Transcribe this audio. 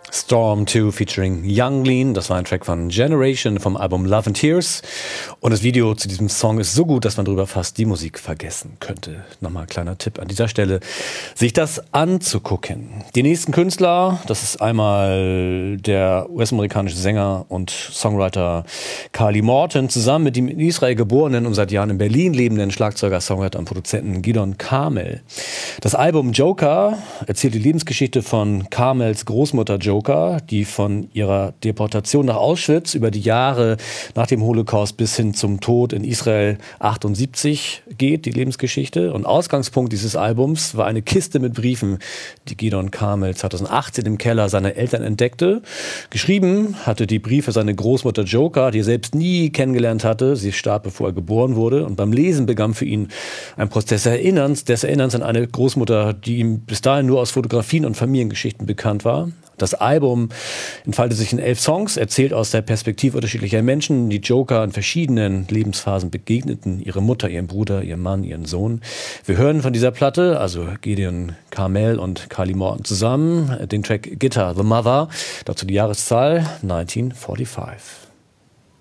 Storm 2 featuring Yung Lean, das war ein Track von Generation vom Album Love and Tears. Und das Video zu diesem Song ist so gut, dass man darüber fast die Musik vergessen könnte. Nochmal ein kleiner Tipp an dieser Stelle, sich das anzugucken. Die nächsten Künstler, das ist einmal der US-amerikanische Sänger und Songwriter Carly Morton, zusammen mit dem in Israel geborenen und seit Jahren in Berlin lebenden Schlagzeuger, Songwriter und Produzenten Gidon Carmel. Das Album Joker erzählt die Lebensgeschichte von Carmels Großmutter Joker, die von ihrer Deportation nach Auschwitz über die Jahre nach dem Holocaust bis hin zum Tod in Israel 78 geht, die Lebensgeschichte. Und Ausgangspunkt dieses Albums war eine Kiste mit Briefen, die Gidon Carmel 2018 im Keller seiner Eltern entdeckte. Geschrieben hatte die Briefe seine Großmutter Joker, die er selbst nie kennengelernt hatte. Sie starb, bevor er geboren wurde. Und beim Lesen begann für ihn ein Prozess des Erinnerns an eine Großmutter, die ihm bis dahin nur aus Fotografien und Familiengeschichten bekannt war. Das Album entfaltet sich in 11 Songs, erzählt aus der Perspektive unterschiedlicher Menschen, die Joker in verschiedenen Lebensphasen begegneten. Ihre Mutter, ihren Bruder, ihren Mann, ihren Sohn. Wir hören von dieser Platte, also Gidon Carmel und Carly Morton zusammen, den Track Guitar, The Mother, dazu die Jahreszahl 1945.